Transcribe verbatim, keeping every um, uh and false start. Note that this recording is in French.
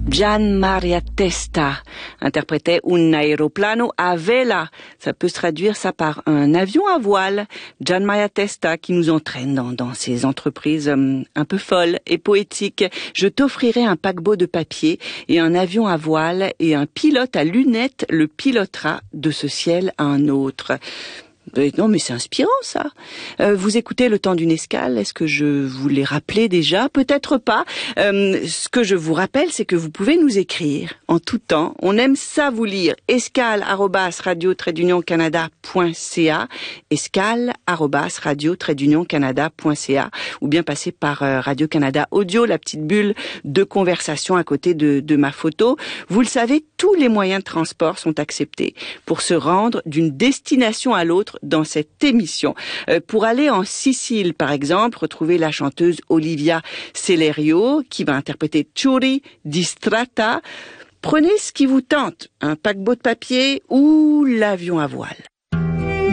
Gian Maria Testa interprétait Un aeroplano a vela. Ça peut se traduire ça par un avion à voile. Gian Maria Testa qui nous entraîne dans, dans ces entreprises um, un peu folles et poétiques. Je t'offrirai un paquebot de papier et un avion à voile et un pilote à lunettes le pilotera de ce ciel à un autre. Non, mais c'est inspirant, ça. Euh, vous écoutez Le Temps d'une escale. Est-ce que je vous l'ai rappelé déjà? Peut-être pas. Euh, ce que je vous rappelle, c'est que vous pouvez nous écrire en tout temps. On aime ça vous lire. escale arobase radio trait d'union canada point c a escale arobase radio trait d'union canada point c a ou bien passer par euh, Radio-Canada Audio, la petite bulle de conversation à côté de, de ma photo. Vous le savez, tous les moyens de transport sont acceptés pour se rendre d'une destination à l'autre dans cette émission. Euh, pour aller en Sicile, par exemple, retrouver la chanteuse Olivia Celerio qui va interpréter Ciuri Distratta. Prenez ce qui vous tente, un paquebot de papier ou l'avion à voile.